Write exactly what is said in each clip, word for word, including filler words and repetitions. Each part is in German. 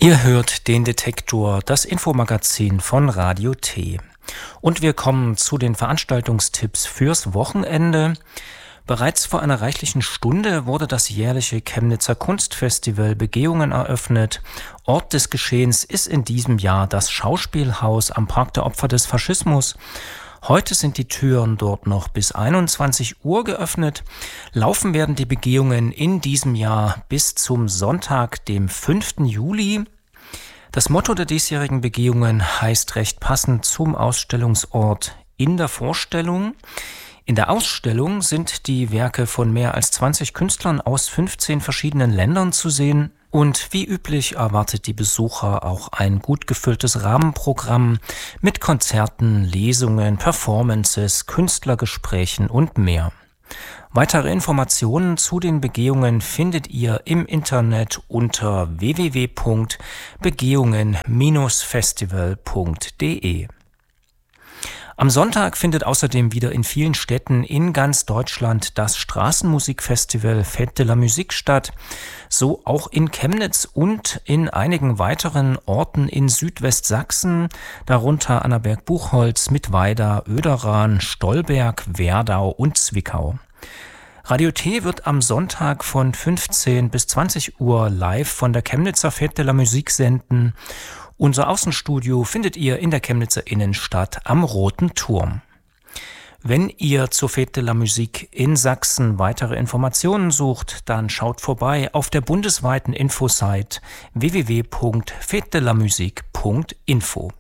Ihr hört den Detektor, das Infomagazin von Radio T. Und wir kommen zu den Veranstaltungstipps fürs Wochenende. Bereits vor einer reichlichen Stunde wurde das jährliche Chemnitzer Kunstfestival Begehungen eröffnet. Ort des Geschehens ist in diesem Jahr das Schauspielhaus am Park der Opfer des Faschismus. Heute sind die Türen dort noch bis einundzwanzig Uhr geöffnet. Laufen werden die Begehungen in diesem Jahr bis zum Sonntag, dem fünften Juli. Das Motto der diesjährigen Begehungen heißt recht passend zum Ausstellungsort in der Vorstellung. In der Ausstellung sind die Werke von mehr als zwanzig Künstlern aus fünfzehn verschiedenen Ländern zu sehen. Und wie üblich erwartet die Besucher auch ein gut gefülltes Rahmenprogramm mit Konzerten, Lesungen, Performances, Künstlergesprächen und mehr. Weitere Informationen zu den Begehungen findet ihr im Internet unter w w w punkt begehungen Bindestrich festival punkt d e. Am Sonntag findet außerdem wieder in vielen Städten in ganz Deutschland das Straßenmusikfestival Fête de la Musique statt, so auch in Chemnitz und in einigen weiteren Orten in Südwestsachsen, darunter Annaberg-Buchholz, Mittweida, Oederan, Stolberg, Werdau und Zwickau. Radio T wird am Sonntag von fünfzehn bis zwanzig Uhr live von der Chemnitzer Fête de la Musique senden. Unser Außenstudio findet ihr in der Chemnitzer Innenstadt am Roten Turm. Wenn ihr zur Fête de la Musique in Sachsen weitere Informationen sucht, dann schaut vorbei auf der bundesweiten Infosite w w w punkt fête de la musique punkt info.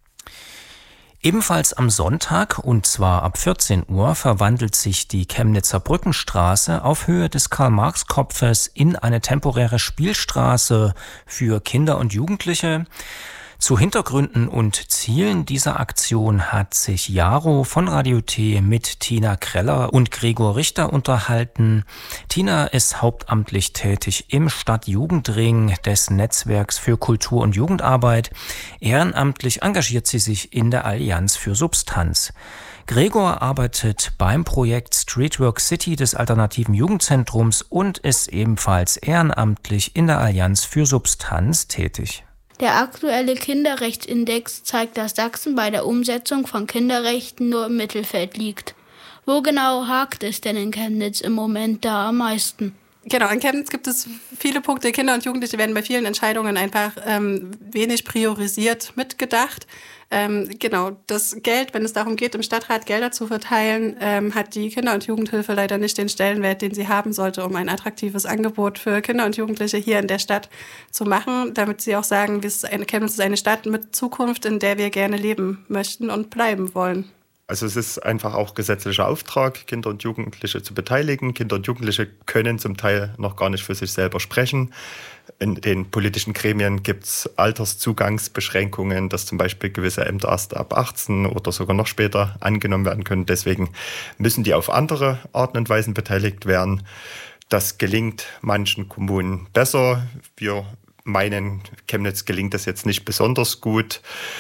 Ebenfalls am Sonntag, und zwar ab vierzehn Uhr, verwandelt sich die Chemnitzer Brückenstraße auf Höhe des Karl-Marx-Kopfes in eine temporäre Spielstraße für Kinder und Jugendliche. Zu Hintergründen und Zielen dieser Aktion hat sich Jaro von Radio T mit Tina Kreller und Gregor Richter unterhalten. Tina ist hauptamtlich tätig im Stadtjugendring des Netzwerks für Kultur- und Jugendarbeit. Ehrenamtlich engagiert sie sich in der Allianz für Substanz. Gregor arbeitet beim Projekt Streetwork City des Alternativen Jugendzentrums und ist ebenfalls ehrenamtlich in der Allianz für Substanz tätig. Der aktuelle Kinderrechtsindex zeigt, dass Sachsen bei der Umsetzung von Kinderrechten nur im Mittelfeld liegt. Wo genau hakt es denn in Chemnitz im Moment da am meisten? Genau, in Chemnitz gibt es viele Punkte. Kinder und Jugendliche werden bei vielen Entscheidungen einfach ähm, wenig priorisiert mitgedacht. Ähm, genau, das Geld, wenn es darum geht, im Stadtrat Gelder zu verteilen, ähm, hat die Kinder- und Jugendhilfe leider nicht den Stellenwert, den sie haben sollte, um ein attraktives Angebot für Kinder und Jugendliche hier in der Stadt zu machen, damit sie auch sagen, Chemnitz ist eine Stadt mit Zukunft, in der wir gerne leben möchten und bleiben wollen. Also es ist einfach auch gesetzlicher Auftrag, Kinder und Jugendliche zu beteiligen. Kinder und Jugendliche können zum Teil noch gar nicht für sich selber sprechen. In den politischen Gremien gibt es Alterszugangsbeschränkungen, dass zum Beispiel gewisse Ämter erst ab achtzehn oder sogar noch später angenommen werden können. Deswegen müssen die auf andere Arten und Weisen beteiligt werden. Das gelingt manchen Kommunen besser. Wir meinen, Chemnitz gelingt das jetzt nicht besonders gut.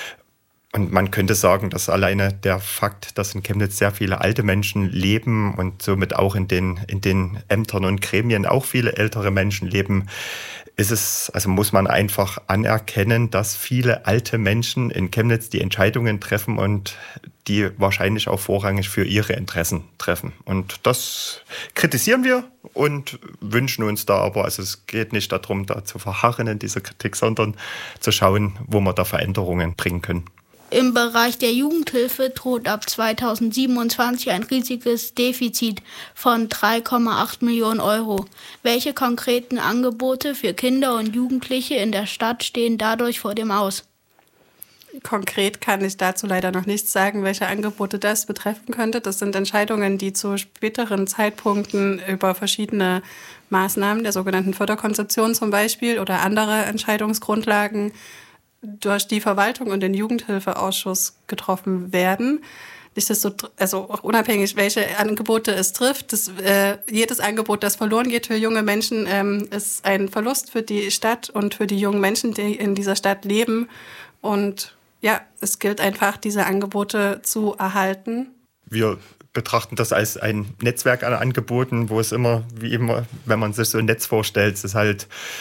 Und man könnte sagen, dass alleine der Fakt, dass in Chemnitz sehr viele alte Menschen leben und somit auch in den, in den Ämtern und Gremien auch viele ältere Menschen leben, ist es, also muss man einfach anerkennen, dass viele alte Menschen in Chemnitz die Entscheidungen treffen und die wahrscheinlich auch vorrangig für ihre Interessen treffen. Und das kritisieren wir und wünschen uns da aber, also es geht nicht darum, da zu verharren in dieser Kritik, sondern zu schauen, wo wir da Veränderungen bringen können. Im Bereich der Jugendhilfe droht ab zweitausendsiebenundzwanzig ein riesiges Defizit von drei Komma acht Millionen Euro. Welche konkreten Angebote für Kinder und Jugendliche in der Stadt stehen dadurch vor dem Aus? Konkret kann ich dazu leider noch nichts sagen, welche Angebote das betreffen könnte. Das sind Entscheidungen, die zu späteren Zeitpunkten über verschiedene Maßnahmen der sogenannten Förderkonzeption zum Beispiel oder andere Entscheidungsgrundlagen durch die Verwaltung und den Jugendhilfeausschuss getroffen werden. Nichtsdestotrotz, also auch unabhängig, welche Angebote es trifft, das, äh, jedes Angebot, das verloren geht für junge Menschen, ähm, ist ein Verlust für die Stadt und für die jungen Menschen, die in dieser Stadt leben. Und ja, es gilt einfach, diese Angebote zu erhalten. Wir betrachten das als ein Netzwerk an Angeboten, wo es immer, wie immer, wenn man sich so ein Netz vorstellt, es ist halt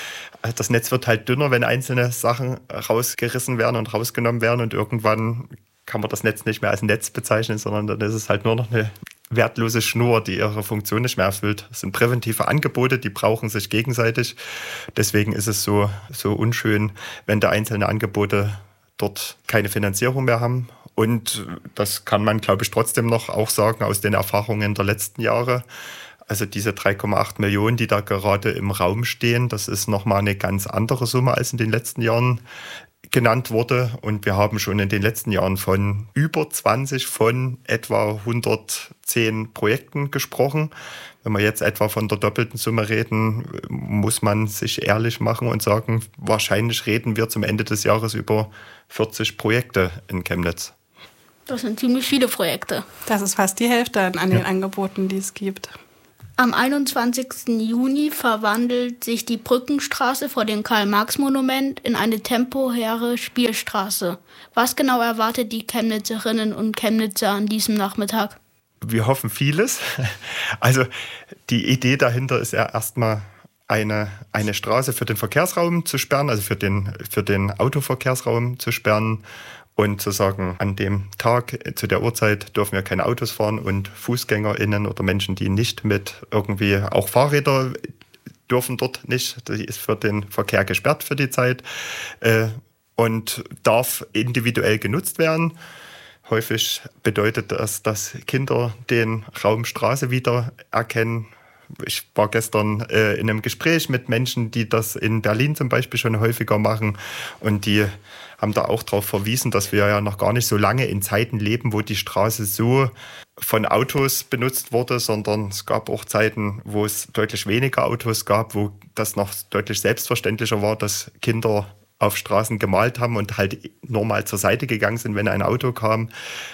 das Netz wird halt dünner, wenn einzelne Sachen rausgerissen werden und rausgenommen werden und irgendwann kann man das Netz nicht mehr als Netz bezeichnen, sondern dann ist es halt nur noch eine wertlose Schnur, die ihre Funktion nicht mehr erfüllt. Das sind präventive Angebote, die brauchen sich gegenseitig. Deswegen ist es so, so unschön, wenn da einzelne Angebote dort keine Finanzierung mehr haben. Und das kann man, glaube ich, trotzdem noch auch sagen aus den Erfahrungen der letzten Jahre. Also diese drei Komma acht Millionen, die da gerade im Raum stehen, das ist nochmal eine ganz andere Summe als in den letzten Jahren genannt wurde. Und wir haben schon in den letzten Jahren von über zwanzig von etwa hundertzehn Projekten gesprochen. Wenn wir jetzt etwa von der doppelten Summe reden, muss man sich ehrlich machen und sagen, wahrscheinlich reden wir zum Ende des Jahres über vierzig Projekte in Chemnitz. Das sind ziemlich viele Projekte. Das ist fast die Hälfte an den ja. Angeboten, die es gibt. Am einundzwanzigsten Juni verwandelt sich die Brückenstraße vor dem Karl-Marx-Monument in eine temporäre Spielstraße. Was genau erwartet die Chemnitzerinnen und Chemnitzer an diesem Nachmittag? Wir hoffen vieles. Also die Idee dahinter ist ja erstmal eine, eine Straße für den Verkehrsraum zu sperren, also für den, für den Autoverkehrsraum zu sperren. Und zu sagen, an dem Tag, zu der Uhrzeit dürfen wir keine Autos fahren und FußgängerInnen oder Menschen, die nicht mit irgendwie, auch Fahrräder dürfen dort nicht, die ist für den Verkehr gesperrt für die Zeit äh, und darf individuell genutzt werden. Häufig bedeutet das, dass Kinder den Raum Straße wieder erkennen. Ich war gestern äh, in einem Gespräch mit Menschen, die das in Berlin zum Beispiel schon häufiger machen und die haben da auch darauf verwiesen, dass wir ja noch gar nicht so lange in Zeiten leben, wo die Straße so von Autos benutzt wurde, sondern es gab auch Zeiten, wo es deutlich weniger Autos gab, wo das noch deutlich selbstverständlicher war, dass Kinder auf Straßen gemalt haben und halt nur mal zur Seite gegangen sind, wenn ein Auto kam.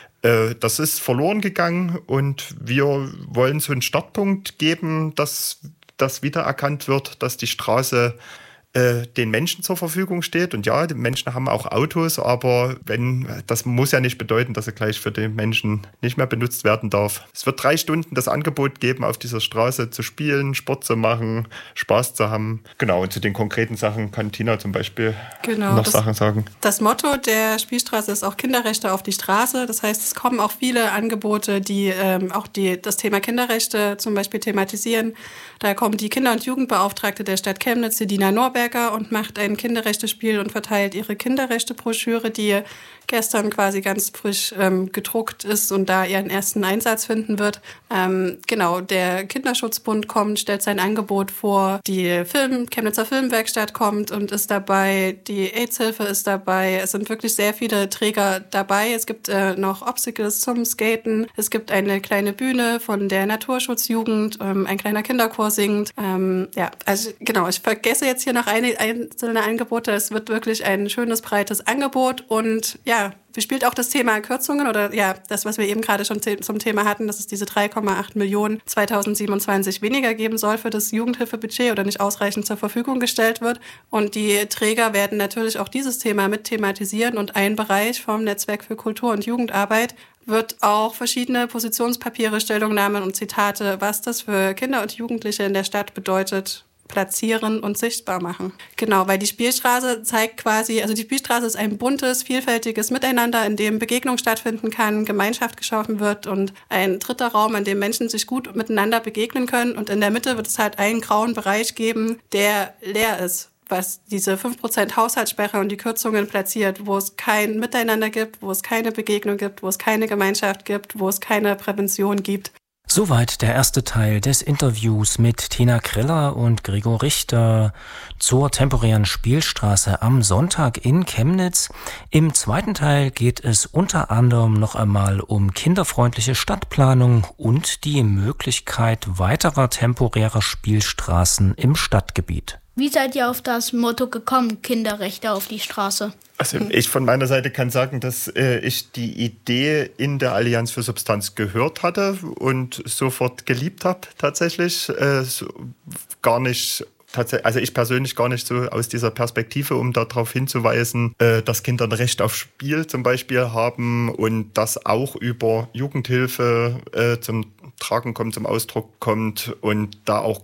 Das ist verloren gegangen und wir wollen so einen Startpunkt geben, dass das wiedererkannt wird, dass die Straße äh, den Menschen zur Verfügung steht. Und ja, die Menschen haben auch Autos, aber wenn, das muss ja nicht bedeuten, dass er gleich für den Menschen nicht mehr benutzt werden darf. Es wird drei Stunden das Angebot geben, auf dieser Straße zu spielen, Sport zu machen, Spaß zu haben. Genau, und zu den konkreten Sachen kann Tina zum Beispiel genau, noch das, Sachen sagen. Das Motto der Spielstraße ist auch Kinderrechte auf die Straße. Das heißt, es kommen auch viele Angebote, die ähm, auch die, das Thema Kinderrechte zum Beispiel thematisieren. Da kommt die Kinder- und Jugendbeauftragte der Stadt Chemnitz, die Dina Norberger, und macht ein Kinderrechtespiel und verteilt ihre Kinderrechte-Broschüre, die gestern quasi ganz frisch ähm, gedruckt ist und da ihren ersten Einsatz finden wird. Ähm, genau, der Kinderschutzbund kommt, stellt sein Angebot vor. Die Film, Chemnitzer Filmwerkstatt kommt und ist dabei. Die AIDS-Hilfe ist dabei. Es sind wirklich sehr viele Träger dabei. Es gibt äh, noch Obstacles zum Skaten. Es gibt eine kleine Bühne von der Naturschutzjugend. Ähm, ein kleiner Kinderchor singt. Ähm, ja, also genau, ich vergesse jetzt hier noch eine einzelne Angebote. Es wird wirklich ein schönes, breites Angebot und ja, wie spielt auch das Thema Kürzungen oder ja, das, was wir eben gerade schon zum Thema hatten, dass es diese drei Komma acht Millionen zweitausendsiebenundzwanzig weniger geben soll für das Jugendhilfebudget oder nicht ausreichend zur Verfügung gestellt wird. Und die Träger werden natürlich auch dieses Thema mit thematisieren und ein Bereich vom Netzwerk für Kultur- und Jugendarbeit wird auch verschiedene Positionspapiere, Stellungnahmen und Zitate, was das für Kinder und Jugendliche in der Stadt bedeutet, platzieren und sichtbar machen. Genau, weil die Spielstraße zeigt quasi, also die Spielstraße ist ein buntes, vielfältiges Miteinander, in dem Begegnung stattfinden kann, Gemeinschaft geschaffen wird und ein dritter Raum, in dem Menschen sich gut miteinander begegnen können. Und in der Mitte wird es halt einen grauen Bereich geben, der leer ist, was diese fünf Prozent Haushaltssperre und die Kürzungen platziert, wo es kein Miteinander gibt, wo es keine Begegnung gibt, wo es keine Gemeinschaft gibt, wo es keine Prävention gibt. Soweit der erste Teil des Interviews mit Tina Kriller und Gregor Richter zur temporären Spielstraße am Sonntag in Chemnitz. Im zweiten Teil geht es unter anderem noch einmal um kinderfreundliche Stadtplanung und die Möglichkeit weiterer temporärer Spielstraßen im Stadtgebiet. Wie seid ihr auf das Motto gekommen, Kinderrechte auf die Straße? Also ich von meiner Seite kann sagen, dass äh, ich die Idee in der Allianz für Substanz gehört hatte und sofort geliebt habe tatsächlich. Äh, so, gar nicht, also ich persönlich gar nicht so aus dieser Perspektive, um darauf hinzuweisen, äh, dass Kinder ein Recht auf Spiel zum Beispiel haben und das auch über Jugendhilfe äh, zum Tragen kommt, zum Ausdruck kommt und da auch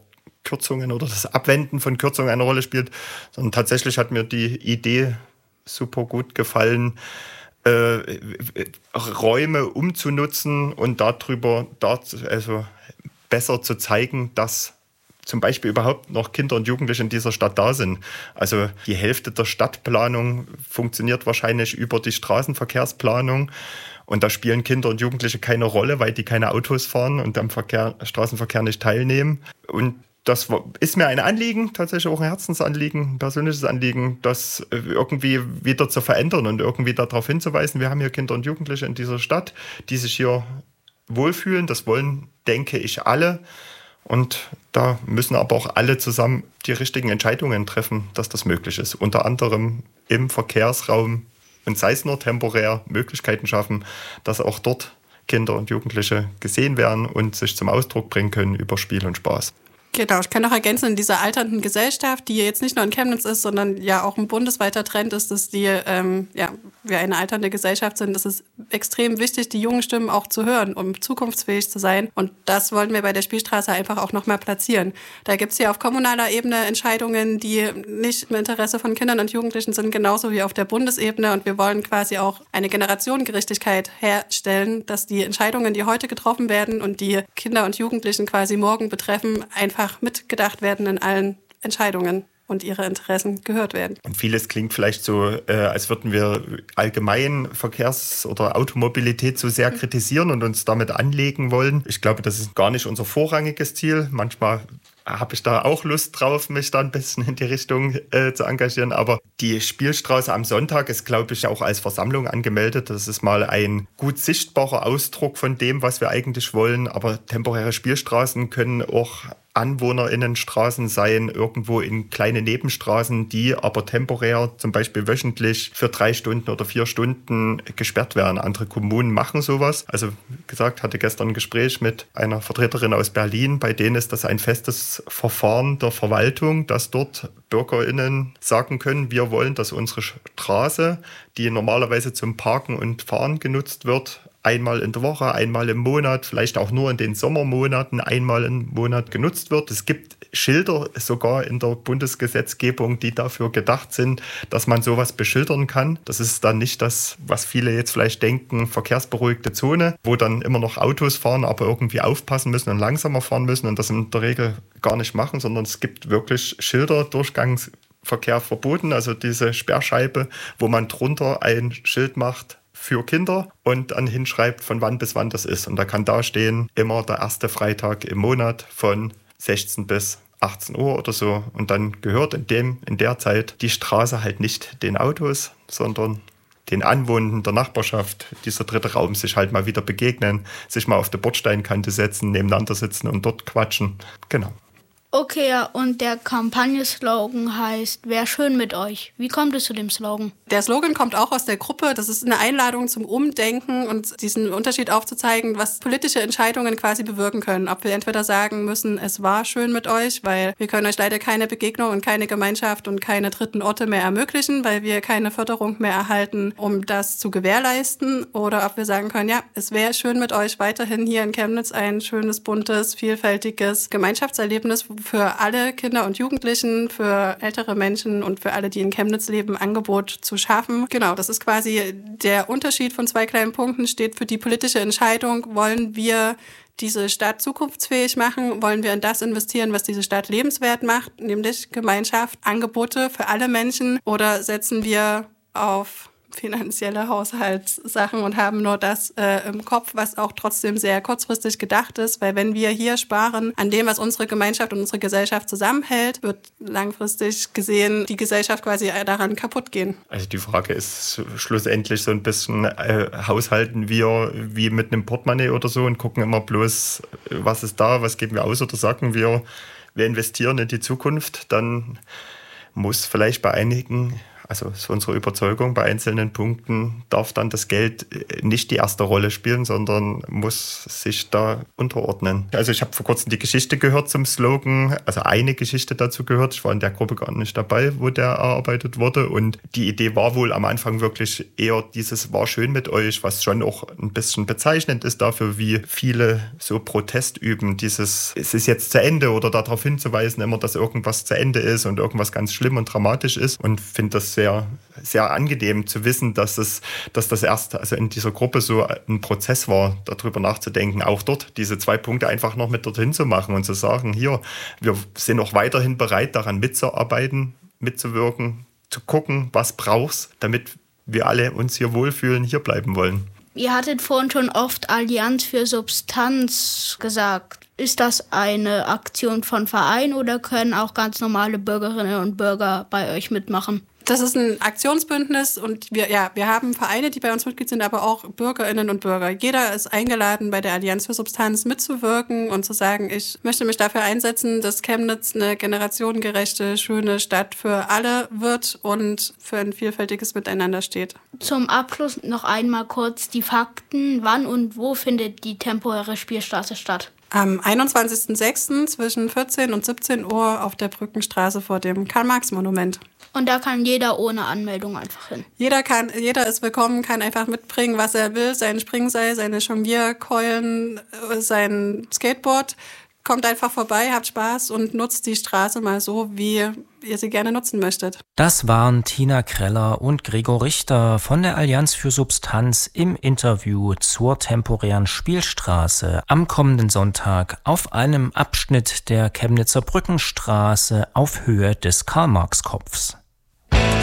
Kürzungen oder das Abwenden von Kürzungen eine Rolle spielt, sondern tatsächlich hat mir die Idee super gut gefallen, äh, Räume umzunutzen und darüber dort, also besser zu zeigen, dass zum Beispiel überhaupt noch Kinder und Jugendliche in dieser Stadt da sind. Also die Hälfte der Stadtplanung funktioniert wahrscheinlich über die Straßenverkehrsplanung. Und da spielen Kinder und Jugendliche keine Rolle, weil die keine Autos fahren und am Verkehr, Straßenverkehr nicht teilnehmen. Und das ist mir ein Anliegen, tatsächlich auch ein Herzensanliegen, ein persönliches Anliegen, das irgendwie wieder zu verändern und irgendwie darauf hinzuweisen, wir haben hier Kinder und Jugendliche in dieser Stadt, die sich hier wohlfühlen. Das wollen, denke ich, alle. Und da müssen aber auch alle zusammen die richtigen Entscheidungen treffen, dass das möglich ist. Unter anderem im Verkehrsraum und sei es nur temporär Möglichkeiten schaffen, dass auch dort Kinder und Jugendliche gesehen werden und sich zum Ausdruck bringen können über Spiel und Spaß. Genau, ich kann noch ergänzen, in dieser alternden Gesellschaft, die jetzt nicht nur in Chemnitz ist, sondern ja auch ein bundesweiter Trend ist, dass die, ähm, ja, wir eine alternde Gesellschaft sind. Es ist extrem wichtig, die jungen Stimmen auch zu hören, um zukunftsfähig zu sein. Und das wollen wir bei der Spielstraße einfach auch nochmal platzieren. Da gibt es hier auf kommunaler Ebene Entscheidungen, die nicht im Interesse von Kindern und Jugendlichen sind, genauso wie auf der Bundesebene. Und wir wollen quasi auch eine Generationengerechtigkeit herstellen, dass die Entscheidungen, die heute getroffen werden und die Kinder und Jugendlichen quasi morgen betreffen, einfach mitgedacht werden in allen Entscheidungen und ihre Interessen gehört werden. Und vieles klingt vielleicht so, äh, als würden wir allgemein Verkehrs- oder Automobilität so sehr kritisieren und uns damit anlegen wollen. Ich glaube, das ist gar nicht unser vorrangiges Ziel. Manchmal habe ich da auch Lust drauf, mich da ein bisschen in die Richtung äh, zu engagieren. Aber die Spielstraße am Sonntag ist, glaube ich, auch als Versammlung angemeldet. Das ist mal ein gut sichtbarer Ausdruck von dem, was wir eigentlich wollen. Aber temporäre Spielstraßen können auch AnwohnerInnenstraßen sein, irgendwo in kleine Nebenstraßen, die aber temporär, zum Beispiel wöchentlich für drei Stunden oder vier Stunden gesperrt werden. Andere Kommunen machen sowas. Also wie gesagt, hatte gestern ein Gespräch mit einer Vertreterin aus Berlin. Bei denen ist das ein festes Verfahren der Verwaltung, dass dort BürgerInnen sagen können, wir wollen, dass unsere Straße, die normalerweise zum Parken und Fahren genutzt wird, einmal in der Woche, einmal im Monat, vielleicht auch nur in den Sommermonaten einmal im Monat genutzt wird. Es gibt Schilder sogar in der Bundesgesetzgebung, die dafür gedacht sind, dass man sowas beschildern kann. Das ist dann nicht das, was viele jetzt vielleicht denken, verkehrsberuhigte Zone, wo dann immer noch Autos fahren, aber irgendwie aufpassen müssen und langsamer fahren müssen und das in der Regel gar nicht machen, sondern es gibt wirklich Schilder, Durchgangsverkehr verboten, also diese Sperrscheibe, wo man drunter ein Schild macht, für Kinder und dann hinschreibt, von wann bis wann das ist. Und da kann da stehen, immer der erste Freitag im Monat von sechzehn bis achtzehn Uhr oder so. Und dann gehört in, dem, in der Zeit die Straße halt nicht den Autos, sondern den Anwohnern der Nachbarschaft. Dieser dritte Raum sich halt mal wieder begegnen, sich mal auf der Bordsteinkante setzen, nebeneinander sitzen und dort quatschen. Genau. Okay, ja, und der Kampagnenslogan heißt, wär schön mit euch. Wie kommt es zu dem Slogan? Der Slogan kommt auch aus der Gruppe. Das ist eine Einladung zum Umdenken und diesen Unterschied aufzuzeigen, was politische Entscheidungen quasi bewirken können. Ob wir entweder sagen müssen, es war schön mit euch, weil wir können euch leider keine Begegnung und keine Gemeinschaft und keine dritten Orte mehr ermöglichen, weil wir keine Förderung mehr erhalten, um das zu gewährleisten. Oder ob wir sagen können, ja, es wäre schön mit euch weiterhin hier in Chemnitz ein schönes, buntes, vielfältiges Gemeinschaftserlebnis für alle Kinder und Jugendlichen, für ältere Menschen und für alle, die in Chemnitz leben, Angebot zu schaffen. Genau, das ist quasi der Unterschied von zwei kleinen Punkten, steht für die politische Entscheidung, wollen wir diese Stadt zukunftsfähig machen, wollen wir in das investieren, was diese Stadt lebenswert macht, nämlich Gemeinschaft, Angebote für alle Menschen, oder setzen wir auf finanzielle Haushaltssachen und haben nur das äh, im Kopf, was auch trotzdem sehr kurzfristig gedacht ist, weil wenn wir hier sparen an dem, was unsere Gemeinschaft und unsere Gesellschaft zusammenhält, wird langfristig gesehen die Gesellschaft quasi daran kaputt gehen. Also die Frage ist schlussendlich so ein bisschen, äh, haushalten wir wie mit einem Portemonnaie oder so und gucken immer bloß, was ist da, was geben wir aus, oder sagen wir, wir investieren in die Zukunft, dann muss vielleicht bei einigen also ist unsere Überzeugung, bei einzelnen Punkten darf dann das Geld nicht die erste Rolle spielen, sondern muss sich da unterordnen. Also ich habe vor kurzem die Geschichte gehört zum Slogan, also eine Geschichte dazu gehört. Ich war in der Gruppe gar nicht dabei, wo der erarbeitet wurde. Und die Idee war wohl am Anfang wirklich eher dieses war schön mit euch, was schon auch ein bisschen bezeichnend ist dafür, wie viele so Protest üben. Dieses, es ist jetzt zu Ende oder darauf hinzuweisen immer, dass irgendwas zu Ende ist und irgendwas ganz schlimm und dramatisch ist. Und finde das sehr, sehr angenehm zu wissen, dass es, dass das erst also in dieser Gruppe so ein Prozess war, darüber nachzudenken, auch dort diese zwei Punkte einfach noch mit dorthin zu machen und zu sagen, hier, wir sind auch weiterhin bereit, daran mitzuarbeiten, mitzuwirken, zu gucken, was brauchst, damit wir alle uns hier wohlfühlen, hier bleiben wollen. Ihr hattet vorhin schon oft Allianz für Substanz gesagt. Ist das eine Aktion von Verein oder können auch ganz normale Bürgerinnen und Bürger bei euch mitmachen? Das ist ein Aktionsbündnis und wir, ja, wir haben Vereine, die bei uns Mitglied sind, aber auch Bürgerinnen und Bürger. Jeder ist eingeladen, bei der Allianz für Substanz mitzuwirken und zu sagen, ich möchte mich dafür einsetzen, dass Chemnitz eine generationengerechte, schöne Stadt für alle wird und für ein vielfältiges Miteinander steht. Zum Abschluss noch einmal kurz die Fakten. Wann und wo findet die temporäre Spielstraße statt? Am einundzwanzigsten sechsten zwischen vierzehn und siebzehn Uhr auf der Brückenstraße vor dem Karl-Marx-Monument. Und da kann jeder ohne Anmeldung einfach hin? Jeder kann, jeder ist willkommen, kann einfach mitbringen, was er will, sein Springseil, seine Jonglierkeulen, sein Skateboard. Kommt einfach vorbei, habt Spaß und nutzt die Straße mal so, wie ihr sie gerne nutzen möchtet. Das waren Tina Kreller und Gregor Richter von der Allianz für Substanz im Interview zur temporären Spielstraße am kommenden Sonntag auf einem Abschnitt der Chemnitzer Brückenstraße auf Höhe des Karl-Marx-Kopfs.